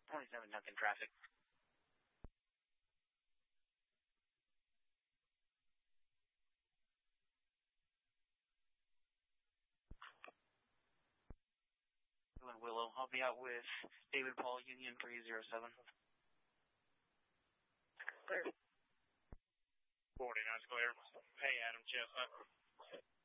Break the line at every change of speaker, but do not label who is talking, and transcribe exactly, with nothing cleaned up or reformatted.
twenty-seven Duncan traffic. Willow, I'll be out with David Paul, Union three zero seven.
Clear. forty-nine clear. Hey, Adam, Chestnut.